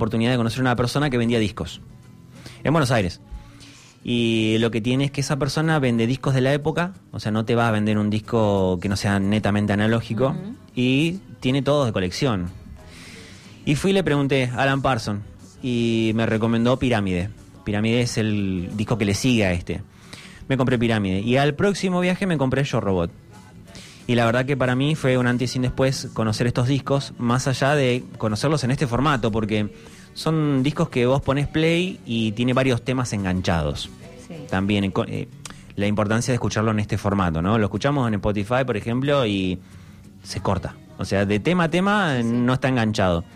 oportunidad de conocer a una persona que vendía discos en Buenos Aires. Y lo que tiene es que esa persona vende discos de la época, o sea, no te va a vender un disco que no sea netamente analógico, y tiene todos de colección. Y fui y le pregunté a Alan Parsons y me recomendó Pirámide. Pirámide es el disco que le sigue a este. Me compré Pirámide y al próximo viaje me compré Yo Robot. Y la verdad que para mí fue un antes y un después conocer estos discos, más allá de conocerlos en este formato, porque son discos que vos ponés play y tiene varios temas enganchados. Sí. También la importancia de escucharlo en este formato, ¿no? Lo escuchamos en Spotify, por ejemplo, y se corta. O sea, de tema a tema no está enganchado.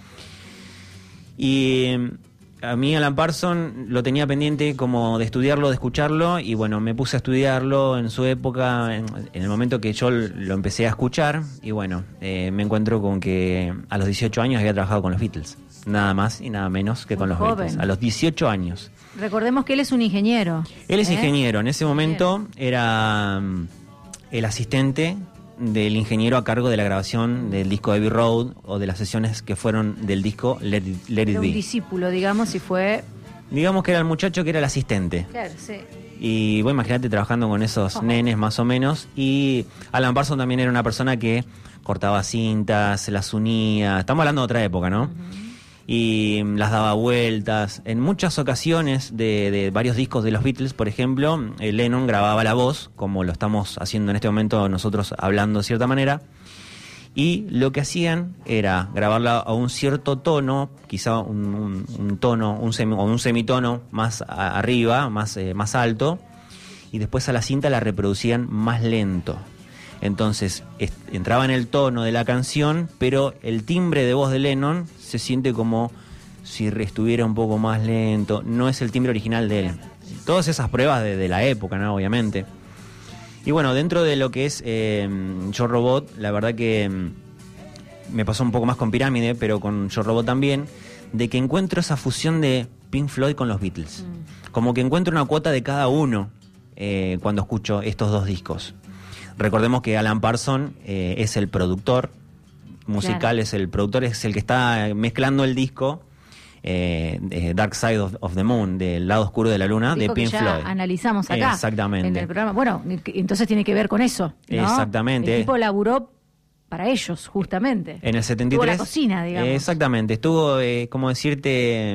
Y a mí Alan Parsons lo tenía pendiente como de estudiarlo, de escucharlo, y bueno, me puse a estudiarlo en su época, en el momento que yo lo empecé a escuchar, y bueno, me encuentro con que a los 18 años había trabajado con los Beatles, nada más y nada menos que con los Beatles, a los 18 años. Recordemos que él es un ingeniero. Él es ingeniero, en ese momento era el asistente del ingeniero a cargo de la grabación del disco Abbey Road o de las sesiones que fueron del disco Let It Be. Un discípulo, digamos, y fue... Digamos que era el muchacho que era el asistente. Claro, sí. Y vos imagínate trabajando con esos nenes más o menos. Y Alan Parsons también era una persona que cortaba cintas, las unía. Estamos hablando de otra época, ¿no? Y las daba vueltas. En muchas ocasiones de varios discos de los Beatles, por ejemplo, Lennon grababa la voz, como lo estamos haciendo en este momento nosotros hablando de cierta manera, y lo que hacían era grabarla a un cierto tono, quizá un tono, un semitono más arriba, más alto, y después a la cinta la reproducían más lento. Entonces entraba en el tono de la canción, pero el timbre de voz de Lennon se siente como si estuviera un poco más lento. No es el timbre original de él. Todas esas pruebas de la época, ¿no? Obviamente. Y bueno, dentro de lo que es Yo Robot, la verdad que me pasó un poco más con Pirámide, pero con Yo Robot también, de que encuentro esa fusión de Pink Floyd con los Beatles. Como que encuentro una cuota de cada uno cuando escucho estos dos discos. Recordemos que Alan Parsons es el productor musical, claro. Es el productor, es el que está mezclando el disco Dark Side of the Moon, del lado oscuro de la luna, de Pink Floyd. Analizamos acá. Exactamente. En el programa. Bueno, entonces tiene que ver con eso, ¿no? Exactamente. El tipo laburó para ellos, justamente. En el 73. Estuvo en la cocina, digamos. Exactamente. Estuvo, como decirte,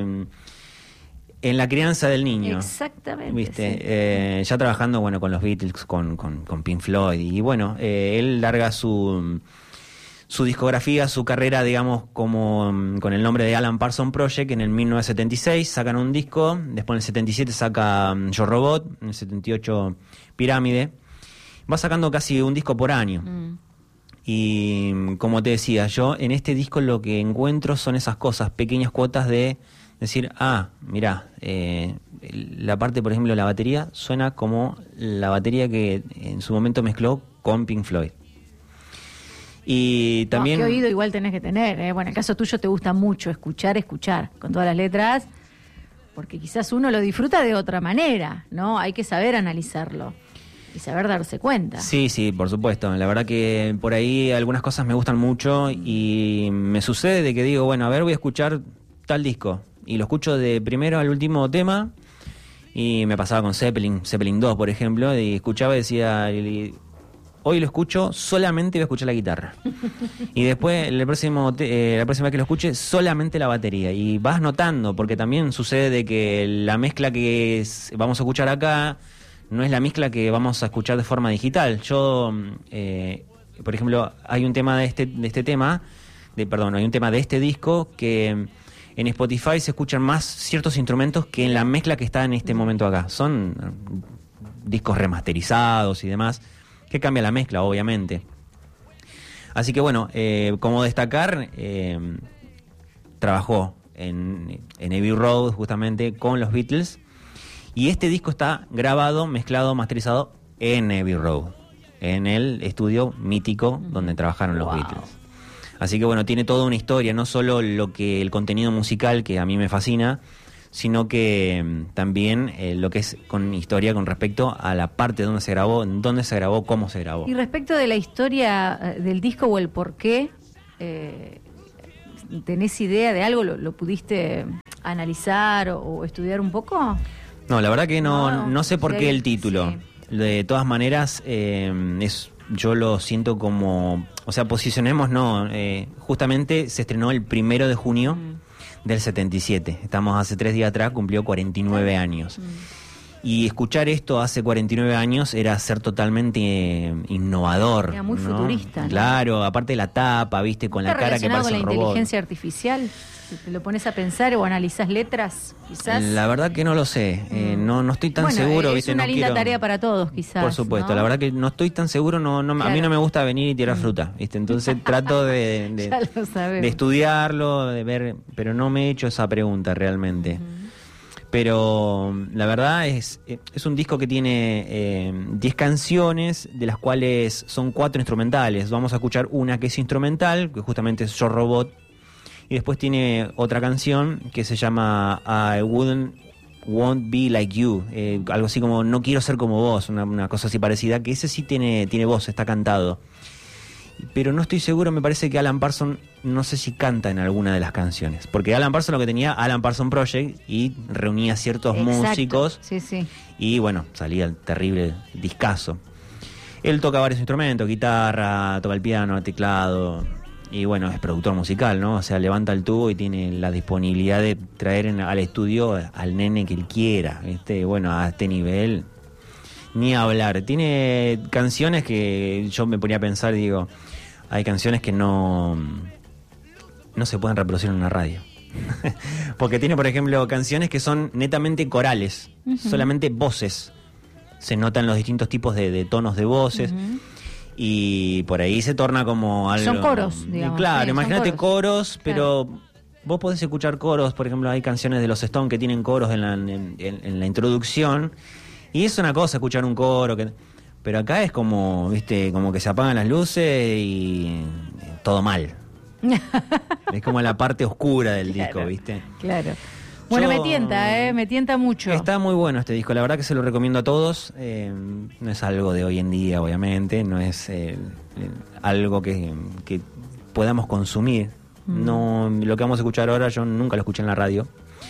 en la crianza del niño. Exactamente. ¿Viste? Sí. Ya trabajando, bueno, con los Beatles, con Pink Floyd. Y bueno, él larga su discografía, su carrera, digamos, como con el nombre de Alan Parsons Project. En el 1976 sacan un disco, después en el 77 saca Yo Robot, en el 78 Pirámide. Va sacando casi un disco por año. Y como te decía, yo en este disco lo que encuentro son esas cosas, pequeñas cuotas de decir, mirá, la parte, por ejemplo, de la batería suena como la batería que en su momento mezcló con Pink Floyd. Y también... ¿Qué oído igual tenés que tener? Bueno, en el caso tuyo te gusta mucho escuchar con todas las letras, porque quizás uno lo disfruta de otra manera, ¿no? Hay que saber analizarlo y saber darse cuenta. Sí, por supuesto. La verdad que por ahí algunas cosas me gustan mucho y me sucede de que digo, bueno, a ver, voy a escuchar tal disco. Y lo escucho de primero al último tema, y me pasaba con Zeppelin 2, por ejemplo, y escuchaba y decía... Hoy lo escucho, solamente voy a escuchar la guitarra. Y después, la próxima vez que lo escuche, solamente la batería. Y vas notando, porque también sucede de que la mezcla que vamos a escuchar acá no es la mezcla que vamos a escuchar de forma digital. Yo, por ejemplo, hay un tema hay un tema de este disco que en Spotify se escuchan más ciertos instrumentos que en la mezcla que está en este momento acá. Son discos remasterizados y demás, que cambia la mezcla, obviamente. Así que bueno, como destacar, trabajó en Abbey Road justamente con los Beatles, y este disco está grabado, mezclado, masterizado en Abbey Road, en el estudio mítico donde trabajaron los Beatles. Así que bueno, tiene toda una historia, no solo el contenido musical, que a mí me fascina, sino que también lo que es con historia con respecto a la parte donde se grabó, dónde se grabó, cómo se grabó. Y respecto de la historia del disco o el por qué ¿Tenés idea de algo? ¿Lo pudiste analizar o estudiar un poco? No, la verdad que no sé por sí, qué el título. sí. De todas maneras, yo lo siento como... O sea, posicionemos, justamente se estrenó el 1 de junio del 77. Estamos hace 3 días atrás, cumplió 49 años. Y escuchar esto hace 49 años era ser totalmente innovador. Era muy ¿no? futurista, ¿no? Claro, aparte de la tapa, viste, con la cara que parece con un la robot. inteligencia artificial? Si te lo pones a pensar o analizás letras, quizás. La verdad que no lo sé. No estoy tan seguro, es viste. una no linda quiero... tarea para todos, quizás. Por supuesto, ¿no? la verdad que no estoy tan seguro, a mí no me gusta venir y tirar fruta, ¿viste? Entonces trato Ya lo sabemos. de estudiarlo, de ver, pero no me he hecho esa pregunta realmente. Pero la verdad es un disco que tiene 10 canciones, de las cuales son 4 instrumentales. Vamos a escuchar una que es instrumental, que justamente es Yo Robot, y después tiene otra canción que se llama I Won't Be Like You, algo así como No Quiero Ser Como Vos, una cosa así parecida, que ese sí tiene voz, está cantado. Pero no estoy seguro, me parece que Alan Parsons, no sé si canta en alguna de las canciones, porque Alan Parsons lo que tenía, Alan Parsons Project, y reunía ciertos músicos, sí. y bueno, salía el terrible discazo. Él toca varios instrumentos, guitarra, toca el piano, el teclado, y bueno, es productor musical, ¿no? O sea, levanta el tubo y tiene la disponibilidad de traer al estudio al nene que él quiera, ¿viste? Bueno, a este nivel, ni hablar. Tiene canciones que yo me ponía a pensar, digo, hay canciones que no se pueden reproducir en una radio. Porque tiene, por ejemplo, canciones que son netamente corales, solamente voces. Se notan los distintos tipos de tonos de voces. Y por ahí se torna como algo... Son coros, digamos. Claro, sí, imagínate coros, pero claro. Vos podés escuchar coros. Por ejemplo, hay canciones de los Stones que tienen coros en la introducción. Y es una cosa escuchar un coro, pero acá es como, viste, como que se apagan las luces y todo mal. Es como la parte oscura del disco, viste. Claro. Bueno, me tienta mucho. Está muy bueno este disco, la verdad que se lo recomiendo a todos. No es algo de hoy en día, obviamente, no es algo que podamos consumir. No, lo que vamos a escuchar ahora yo nunca lo escuché en la radio.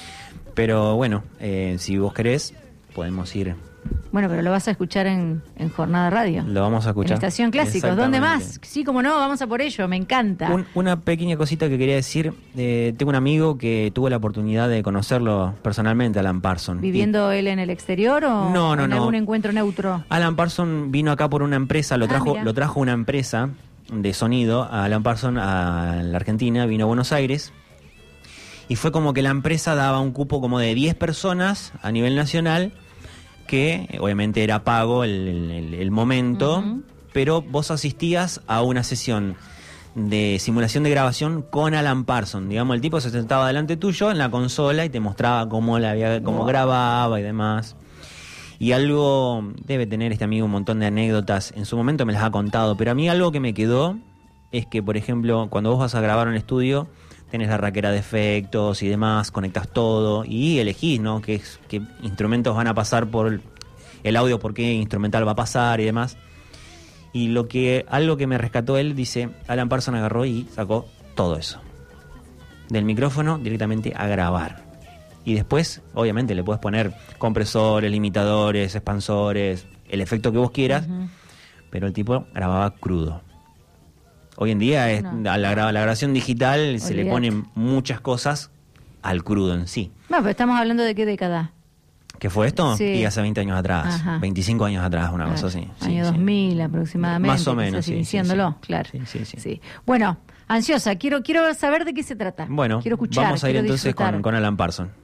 Pero bueno, si vos querés, podemos ir. Bueno, pero lo vas a escuchar en Jornada Radio. Lo vamos a escuchar. En Estación Clásicos. ¿Dónde más? Sí, como no, vamos a por ello, me encanta. Una pequeña cosita que quería decir. Tengo un amigo que tuvo la oportunidad de conocerlo personalmente, Alan Parsons. ¿Viviendo él en el exterior o no, en algún encuentro neutro? Alan Parsons vino acá por una empresa, lo trajo una empresa de sonido, a Alan Parsons a la Argentina, vino a Buenos Aires. Y fue como que la empresa daba un cupo como de 10 personas a nivel nacional, que obviamente era pago el momento, pero vos asistías a una sesión de simulación de grabación con Alan Parsons. Digamos, el tipo se sentaba delante tuyo en la consola y te mostraba cómo grababa y demás. Y algo, debe tener este amigo un montón de anécdotas, en su momento me las ha contado, pero a mí algo que me quedó es que, por ejemplo, cuando vos vas a grabar en el estudio, tenés la raquera de efectos y demás, conectás todo y elegís, ¿no? Qué instrumentos van a pasar por el audio, por qué instrumental va a pasar y demás. Y algo que me rescató él, dice, Alan Parsons agarró y sacó todo eso. Del micrófono directamente a grabar. Y después, obviamente, le puedes poner compresores, limitadores, expansores, el efecto que vos quieras, pero el tipo grababa crudo. Hoy en día a la grabación digital se le ponen muchas cosas al crudo en sí. No, pero estamos hablando de qué década. ¿Qué fue esto? Sí. Y hace 20 años atrás, Ajá. 25 años atrás, una cosa así. Año 2000 aproximadamente. Más o menos, sí. Diciéndolo, claro. Sí. Bueno, ansiosa, quiero saber de qué se trata. Bueno, quiero escuchar, vamos a ir entonces disfrutar. con Alan Parsons.